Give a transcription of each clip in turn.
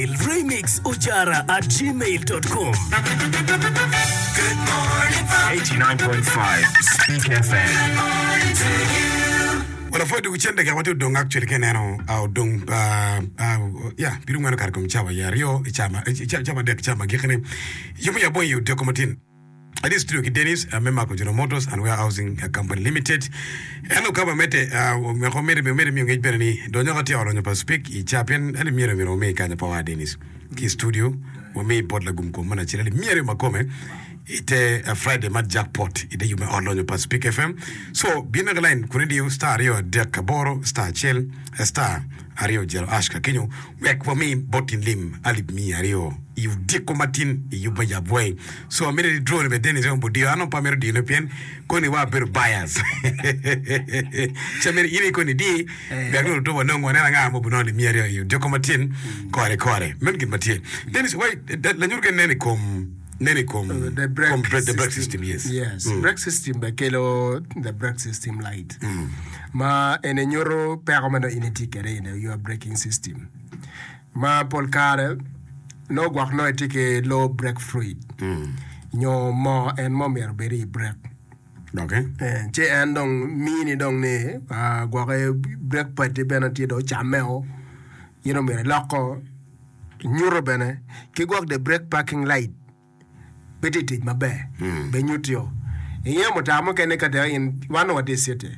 Remix Ojara at gmail.com. Good morning, 89.5 Speak FM. Good morning to you. Well, for the weekend, I want to do actually can I don't biru ngano kar kom chawa ya rio chama dek chama gekene yomo ya boy you documentin. I did studio Dennis, a member of General Motors and Warehousing Company Limited. Hello, Kaba Mete, me engage Bernie, Donati or on your speak, each champion, and a mirror make and power Dennis. His studio, we made Botla Gumko Manachel, Miri Macome. It a Friday mad jackpot. It you may all on your Speak FM. So, Bina line, Kuredio, Star Rio, Dirk Caboro, Star Chell, a star, Ario Gel Ashka Kenyo, work for me, botin limb, Alip me, Ario. You decomatin, you buy your boy. So, I made a drone with Dennis on Budiano, Pamero Dinopian, Koni Waber buyers. Chamber Iniconi D, they're going to do no one and I'm open on the mirror, you decomatin, Core, Menkin Matin. Dennis, why that Lanukan Nenicom. The brake system, yes. Yes, brake system, the brake system light. Ma ene nyoro permanent in ticket your braking system. Ma polkare no guac no etike low brake fluid. Nyo more and more very brake. Okay. Che andong mini dong ne guac brake party benati do chameo. You know me loco nyoro bene ki guac the brake parking light. Petit mabe benyutio iye motamo kene kata in one of this city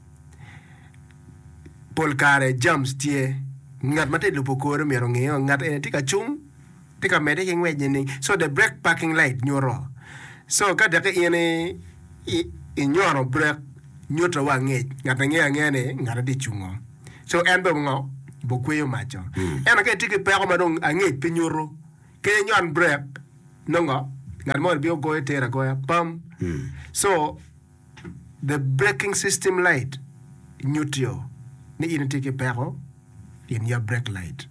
polkare jumps tie ngat mate lupokore mero ngeo ngat tika chung tika mede ngweje ni so the brake parking light nyoro so kata ke ine nyoro brake nyuto wange ngat ngene ngat di chungo so enbe ngo bokweyo macho ena ke tiki pero madong ange pinyoro ke nyon brake nongo ngat mo bio go etera go pam so the braking system light nyutio ni take pero in your brake light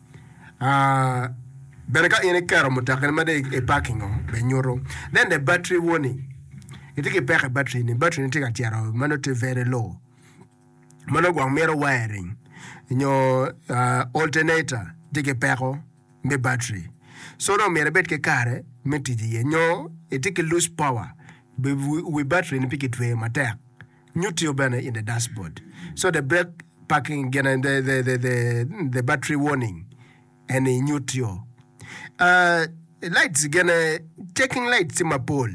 bereka in karo mutaka ma de e parking on be nyoro then the battery warning it take a battery ni take a tiara mano to very low mano go mero wiring nyo alternator take a pero me battery so no mere bet ke kare metiji nyo it lose power we battery in pick it way matter neutral banner in the dashboard so the brake parking again the battery warning and a neutral lights gonna checking lights in my pole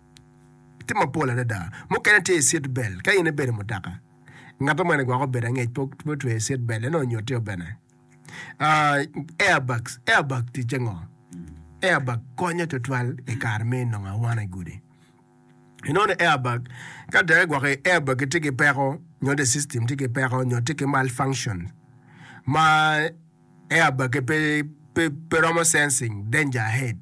da mo kana te seat belt ka ine bere motaka ngato mane gwa go bere ngej pok to seat belt no neutral banner airbag ti jengo airbag konyo to twal e karme no wana gudi the airbag ka de gwa airbag tike pero nyo the system tike pero nyo tike malfunction ma airbag pe sensing danger ahead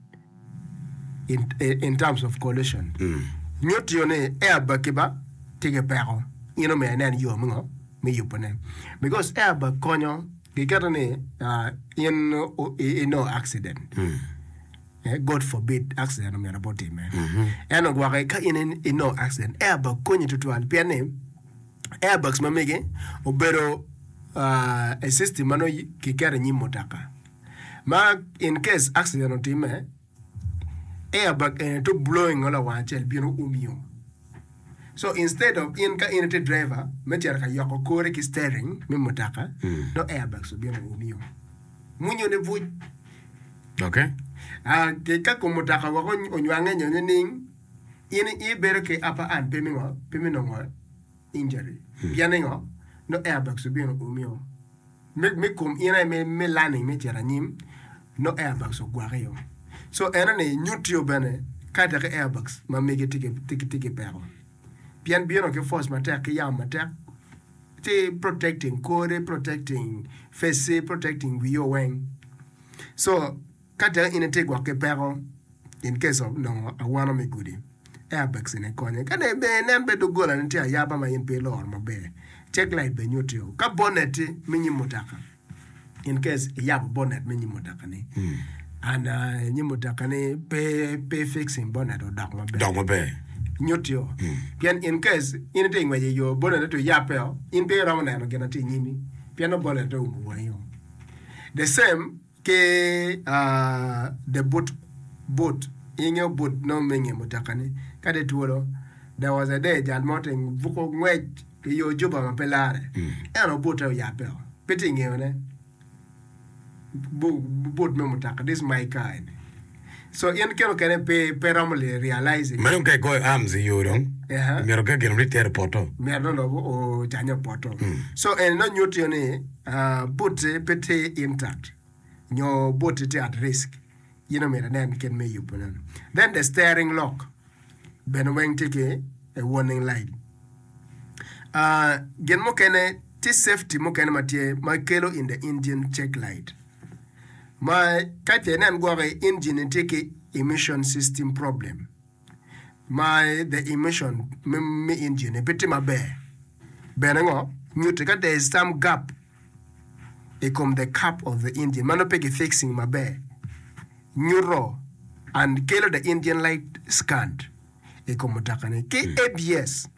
in terms of collision nyo tione airbag ba tike pero me nan yo mo me yupone because airbag konyo gikatane in no accident God forbid accident no about him and no gwa ka in no accident airbag konyi tutuan piane airbags mamege obero a system mano kikere nyi motaka ma in case accident no time airbag to blowing all one chel bino umio so instead of in the driver meter ka yoko kore ki steering mi motaka no airbag so bino umio munyo ne vuj okay ke ka ko motaka wa ko onywange nyenye ning in bere ke apa an pemino injury pianingo no airbag so bino umio me kom ina me landing me tera nim no airbag so gwareyo so era ne neutral bene ka de airbags ma mege tike pero pian bino ke force matter ke yam matter te protecting core protecting face protecting we wing so kata in take wa ke pero in case of no I wanna make good airbags in a corner can be nembe do gola ntia yaba ma in pe lor mabe check light be neutral ka bonnet minyi motaka in case yaba bonnet minyi motaka ni and nyi motaka ni pe fixing bonnet or dog mabe neutral pian in case anything where you bonnet to yapel in pe ram na no gena ti nyimi pian bonnet to umbu yo the same ke the boat inyo boat no menge mutakani kade tuolo there was a day jan mountain vuko ngwej yo juba mapelare eno boat ya pe peti ngene boat me mutaka this my kind so yen kero kene pe ramle realizing manum kay go arms yo don mero ke gen reter poto mero no o janyo poto so en no nyuti ni boat peti intact nyo boat it at risk you know me then can me you then the steering lock ben weng take a warning light gen mo kene ti safety mo kene matie makelo in the engine check light my kate nan go engine take emission system problem my the emission me engine peti mabe benengo nyute ka there is some gap e come the cap of the engine mano pege fixing mabe neuro and kelo the engine light scanned e come takane ke ABS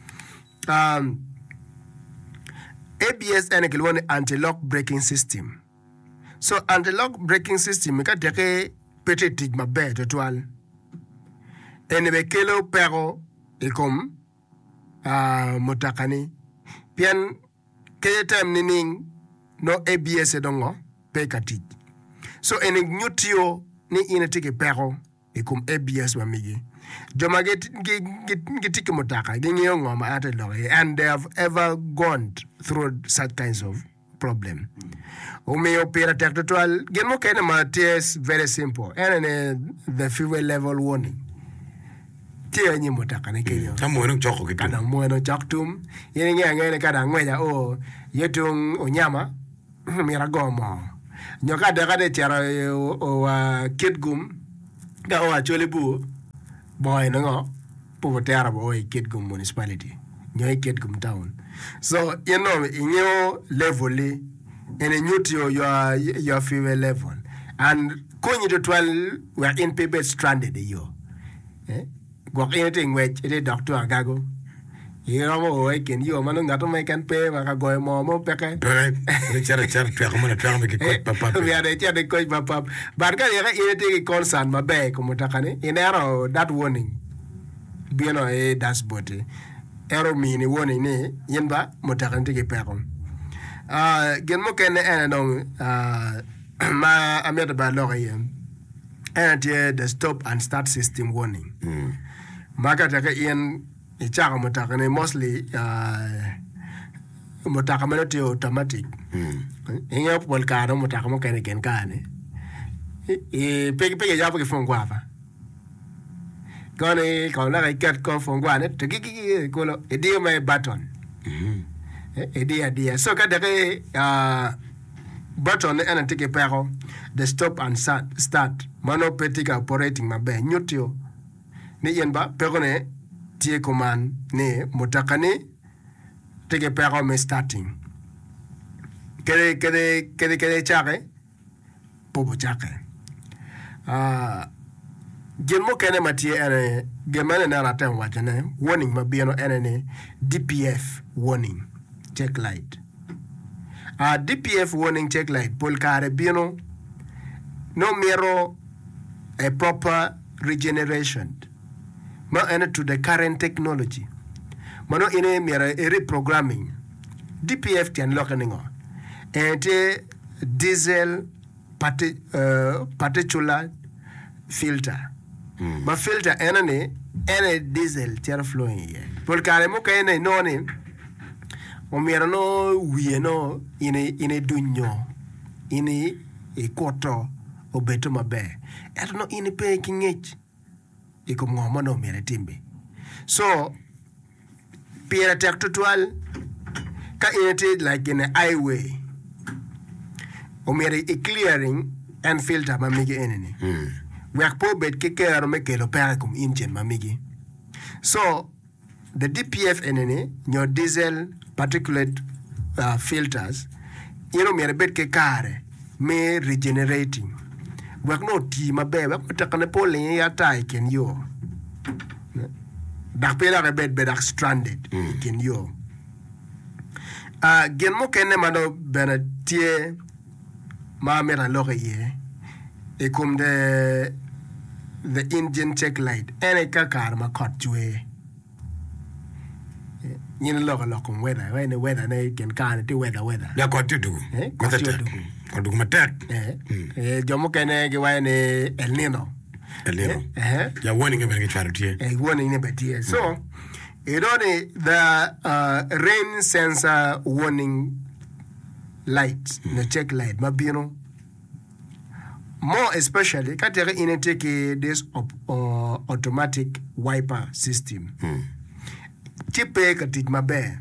ABS ene kelwone anti-lock braking system. So anti-lock braking system ka teke petit mabe total. Ene be kelo pero e kom motakani. Pian keye time nining no ABS dongo pe katit. So ene nyutio ni ine teke pero e kom ABS mamigi. Joma get motaka and they have ever gone through such kinds of problem. Ome opera tactual get mo kind of very simple and the fuel level warning. Tia ni motaka ne kenyo. Tamu no choko kitu. Kana mo no chaktum. Yene ngene kada ngweja o yetung onyama miragomo. Nyoka de tiara o kidgum ga o achole bu. Boy no poverty boy Kitgum municipality nyoy Kitgum town so you know in your level in a new your fuel level and going to 12 we are in paper stranded yo go anything which it doctor agago you know I can you man ngato me can pay maka go mo peke chara como na trama ke ko papa we are the coach papa but ka ye take concern mabe como takane in arrow that warning bien o e dashboard arrow mini warning ni yemba motakane take peko gen mo ken no ma ameta ba lo yem and the stop and start system warning maka take in ichaka motakane mostly motaka meloti automatic inga pol karo motaka mo kene ken kane pege japo ke fongwa fa kone kona get ko fongwa ne tiki kolo edi my button edi so kada ke button ena tike pero the stop and start mano petika operating mabe nyutio ni yenba pero ne tie command ne motakane tege pero me starting kede chake popo chake gelmo kene matie ene gemane na raten wajane warning mabieno ene ne DPF warning check light DPF warning check light pol kare bieno no miro a proper regeneration ma ene to the current technology mano ine mira reprogramming DPF tian lokaningo and diesel particulate filter ma filter ene diesel tiar flowing ye por kare mo kene noni o mira no wie no ine dunyo ine e koto obeto mabe eto no ine pe kingech e ko mo no mira timbe so Pierre tactual ka it like in a highway o mere a clearing and filter mamigi enemy we are po bet ke kero me ke lo pere kum engine mamigi so the DPF enemy your diesel particulate filters you know mere bet ke kare me regenerating we no ti mabe we takane pole ya tai ken yo dak pela rebet bedak stranded ken yo gen mo kenne mano benatie ma mera loge ye e kum the engine check light ene ka kar ma kot jwe nyin loge lokum weather when weather ne ken kan ti weather ya kot tu du ko du matek jomo kene ge wa ne el nino ya warning be ke charutie warning ne betie so it only the rain sensor warning light no check light mabino more especially katere in take this automatic wiper system chipe katit mabe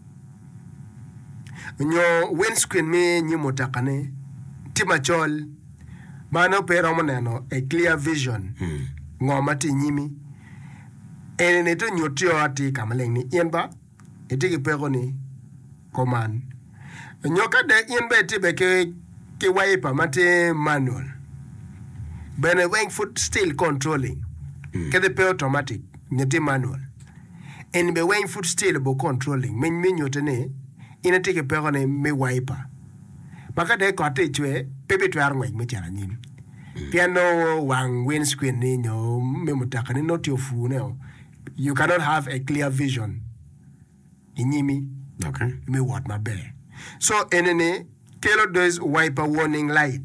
nyo windscreen me nyi motakane timachol mano pero moneno a clear vision ngoma ti nyimi ene to nyotio ati kamaleng ni yenba etiki pero ni command nyoka de yenba tibe ke wiper mate manual bene wing foot still controlling ke the pe automatic nyeti manual en be wing foot still bo controlling men nyotene ina tiki pero ni me wiper baka de ko te chwe pepe twar ngwe me chara nyim piano wang windscreen ni nyo me mutaka ni not your phone you cannot have a clear vision inyimi okay me what my bear so enene kelo does wiper warning light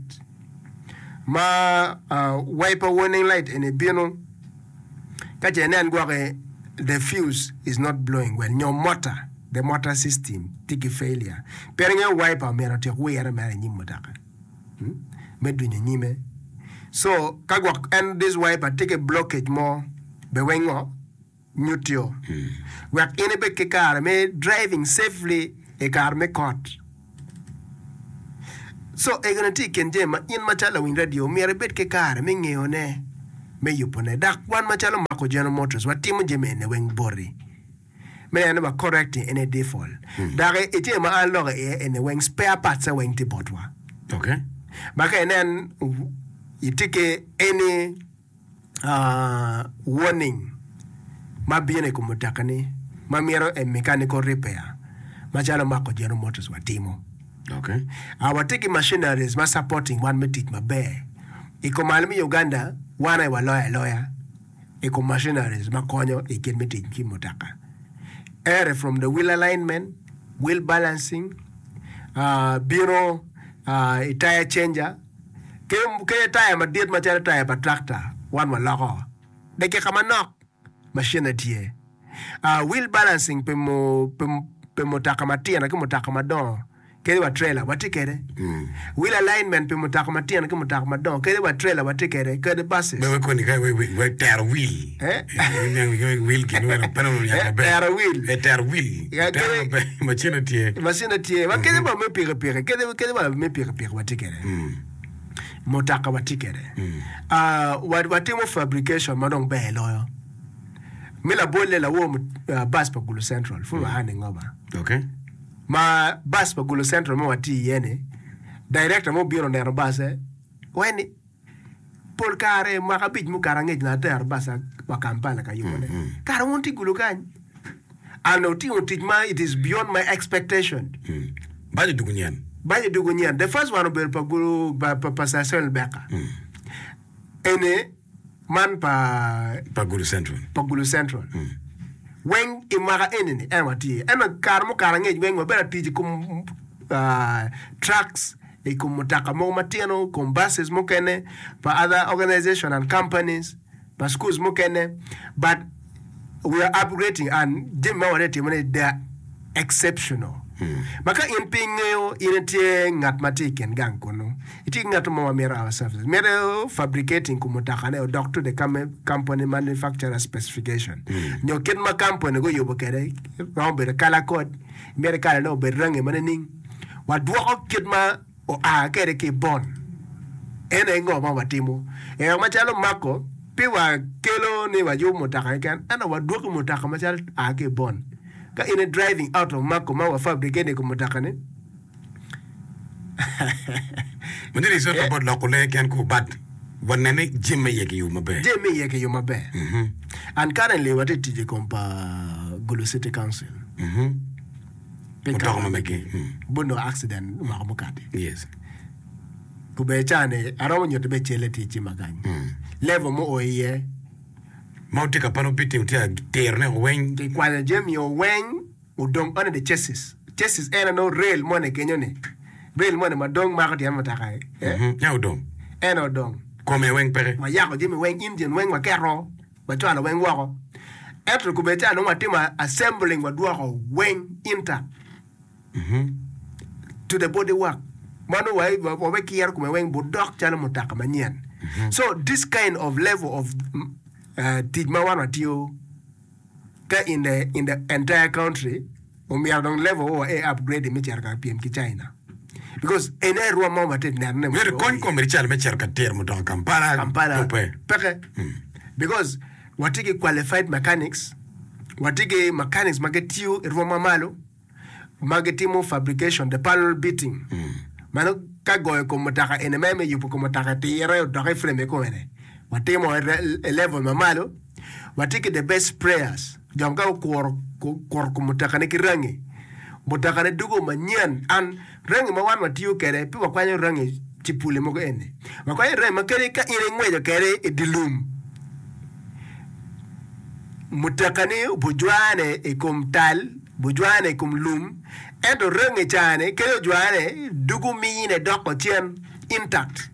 ma wiper warning light ene bieno ka jenen gware the fuse is not blowing well your motor the motor system tiki failure perenge wiper mera te kuera mera nyim mutaka medunye nyime so kagwa and this wiper take a blockage more be wengo nutio work in a big car me driving safely a car me caught so e gonna take in jema in machala win radio me rebet ke car me ngeone me yupone dak one machala mako General Motors what team jeme ne weng bori me ene ba correcting in a default dare ete ma an loge in a weng spare parts a weng tipotwa okay baka enen itike any warning ma biene ko mutakani ma miero a mechanical repair machala mako General Motors watimo okay our taking machineries ma supporting one metit ma be iko malmi Uganda wana wa lawyer iko machineries ma konyo ikin metit ki mutaka air from the wheel alignment wheel balancing bureau tire changer ke tire ma diet ma tire pa tractor one wa lago de ke kama nok machine tie wheel balancing pe mo takamatia na ke mo takamado ke wa trailer watikere wheel alignment pe mo takamatia na ke mo takamado ke wa trailer watikere ke the buses we ko ni kai we ter wheel wheel ki no na pero ya be ter wheel machine tie wa ke ba me pire ke ba me pire watikere mo takawatikere watimo fabrication madong be loyo mila bole la wo bus pa Gulu Central fu hane ngoba okay ma bus pa Gulu Central mo wati yene director mo biro na bus weni por kare ma ka bij mu karange na ter bus wa Kampala ka yone kare wonti Gulu kan ano ti ma it is beyond my expectation baje dugunyan the first one be pa Gulu pa station beka ene man pa Gulu Central when imara enini enwati ena karmo karange when we better teach kum trucks e kum mutaka mo matiano kum buses mo kene pa other organization and companies pa schools mo kene but we are upgrading and they are exceptional maka in pingo inetie ngat matiken gang kono iti ngat mo mera ourselves mera fabricating kumutaka ne doctor the company manufacturer specification nyo ken ma company go yobo kere rombe kala code mera kala no be range maning wa duo ket ma o a kere ke bon ene ngo ma watimo e ma chalo mako piwa kelo ni wa yo mutaka kan ana wa duo mutaka ma chalo a ke bon in a driving out of Mako ma fabricating ko mutakane mudiri so about lokole kan ko bad wanane jemme yeke yuma be and currently what it is kompa Gulu City Council Mutaka meke bono accident ma mukati yes kubechane aromo nyoto be chele tichi makany level mo oye Mautika pano piti utia terne wen ke kwale jem yo wen udong on the chassis ena no rail mone kenyone rail mone madong makati amataka ya udong ena odong kome wen pere ma yako jem wen indian wen wa kero ba twala wen wako etro kubechane no matima assembling wa duako wen intact to the body work mano wa we kier kuma wen budok chana mutaka manyen so this kind of level of tijma wana tio ka in the entire country we are on level or upgrade me charka PM ki China because ene ruwa mama te na ne we kon ko merchal me charka ter mo don Kampala peke because watiki qualified mechanics magetio ruwa mamalo magetimo fabrication the panel beating mano kago ko motaka ene meme yupo ko motaka tire do ka frame ko ene watimo level mamalo watiki the best sprayers jamga kor ko motaka ne kirangi motaka ne dugo manyan an rangi mawan watio kere pi wakwanyo rangi chipule moko ene wakwanyo rangi makere ka ire ngwejo kere edilum motaka ne bujwane ekomtal bujwane kumlum edo rangi chane kere jwane dugo mine doko chien intact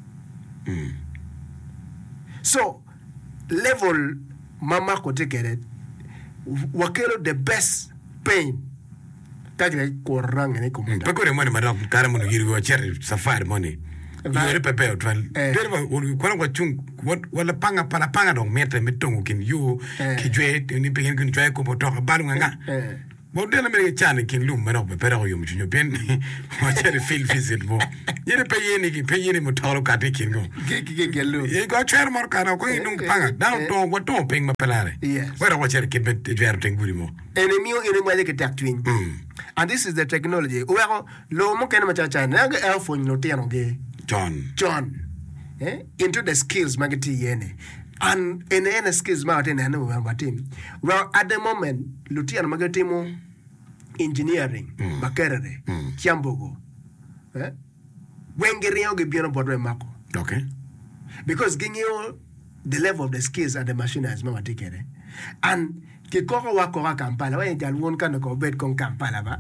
so level mama ko tekere wakelo the best pain tagre ko rangi ne kom pekore money madam karamo no yiri wa cherry safari money yiri pepe otwal derba ko ko chung wala panga dong metre metongo kin you kijwe ni pegen kin jwe ko botoka balu nga modela me chane kin lum mero pepe ro yum chunyo ben wa cherry feel visit bo yiri pe yeni mo tolo kate kin go gelu e go cher mor kana ko nung panga down to what to ping ma pelare wera wa cherry kin bet jwer tenguri mo enemy ene mo ke tak twin and this is the technology uwako lo mo ken ma cha na ga iPhone no tiano ge John into the skills magati yene and in any skills ma tena na wa team well at the moment lutiano magati mo engineering bakerere kiambogo wengere oge biano bodwe mako okay because gingio the level of the skills at the machine as ma tikere and kikoko wako wa Kampala wa jalwon kana ko bet kon Kampala ba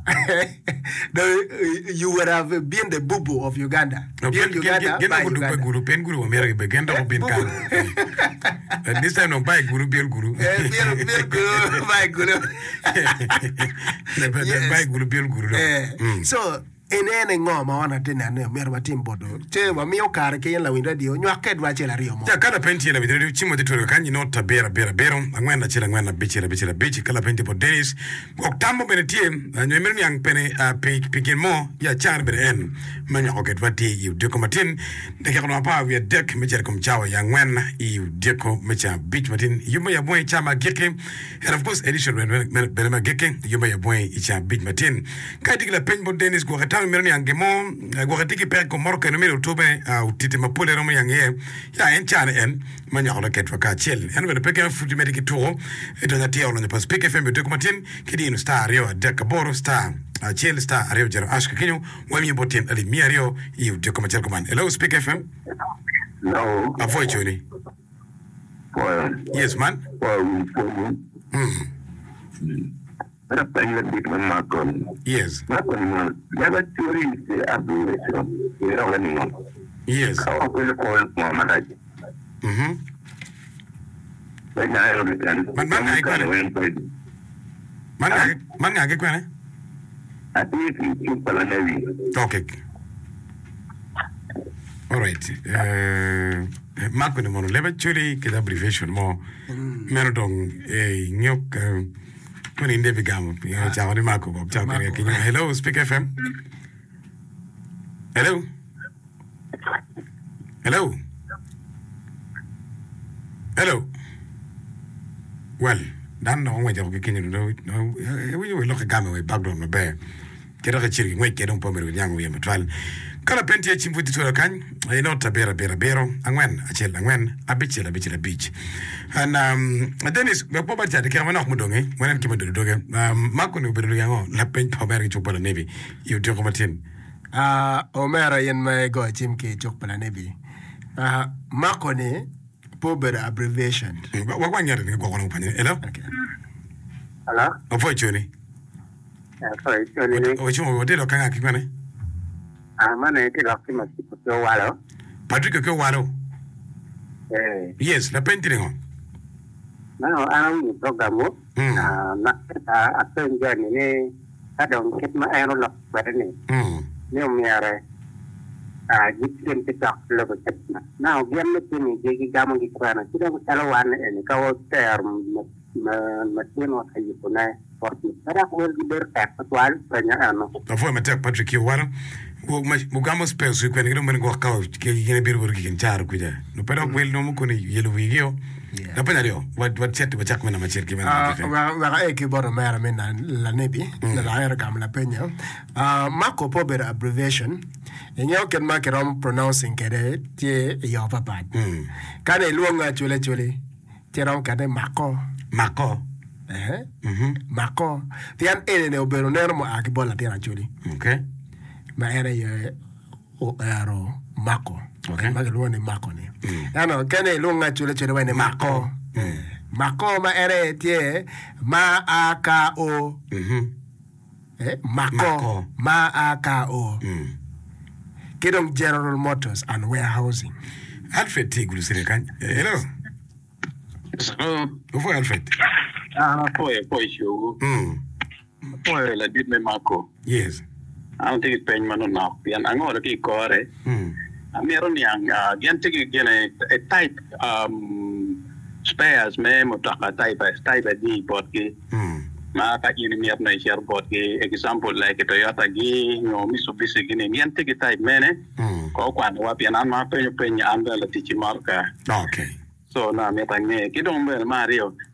you would have been the bubu of Uganda guru pen guru wa mera be genda ko bin kan this time no buy guru guru buy guru so enene ngoma wana tena ne merwa timbodo che wa mio kare ke la winda dio nyake dwa chela rio mo ya kana penti na video chimo ditoro kanyi nota bera angwenda chela ngwenda bichi kala penti po Dennis oktambo benetie nyemerni yang pene pikin mo ya char beren manya oket vati yu deko matin de ke kono pa wi dek mecher kom chawa ya ngwenda yu deko mecha bichi matin yuma ya boy chama geke and of course edition benema geke yuma ya boy icha bichi matin kati kala penti po Dennis ko tawi merni angemo gwatiki pe ko morko no mero tobe utite mapole romo yange ya enchane en manya hola ketwa ka chel en be peke futi mediki to eto na tia on the Speak FM de komatin kidi no star rio de kaboro star chel star rio jero ashka kinyo wami botin ali miario yu de komatel koman hello Speak FM no avoid Johnny yes man yes. Yes. Okay. All right. Marco de Mono Leva Churi, que da abbreviation mo. Menodong nyok when in David Gamo, hello, Speak FM. Hello. Well, dan no way to get in no, we will look at Gamo background the bear. Get a chilling wait, get on Pomer with young William trial. Kala penti ya chimputi tura kan, I know tabera angwen, achel angwen, a beach. And Dennis, the poverty the camera of Mudonge, when I came to the doge, Marco no better la paint power chopper navy, you talk about him. Omera yen my go Jim K. Chok Palanebi. Makone, Pober abbreviation. What one year go on open? Hello? Okay. Hello? Avoid Johnny. Sorry, Johnny. What you did, or can I keep money? I'm an anti document to go wallow. Patrick Kowado. Yes, the painting on. No, I'm in program. I think Johnny, I don't get my arrow of wedding. No, me are you pick up level. Now, give me to me, Jiggy Gammon, Kwana, you don't tell one and go there, Matino, you can for me. But I will be there at one when I am. Before I take Patrick Kowado, Mugamo spells you can go out, getting a bit working charge with her. No better will no more yellow video. No better, what set to attack when I'm a chicken. Well, I keep on a maramin and Lanebi, the higher Gamla Pena. Marco Pober abbreviation, and you can make it on pronouncing Kere, Tie, your papa. Can a long actually, Tiram Kade Marco. Marco. Marco. The unending Oberonermo Akibola actually. Okay. My area Marco. Okay, Magalone Marco. Ano, can a long actually when a Marco. Marco, my area, Ma Aka O. Marco, Ma Aka O. Kidong General Motors and Warehousing. Alfred Tigris, hello. Before Alfred. Poi show. Poi la did me Marco. Yes. I don't think it's paying man enough. And I'm going to keep core. I'm young. Again, take again a type spares me motaka type a D botki. Maka ini miat na share botki. Example like a Toyota G, no Mitsubishi Guinea. Yan take a type mene. Ko kwan wapi an ma penyo anda la tichi marka. Okay. So na metang me kidong be Mario.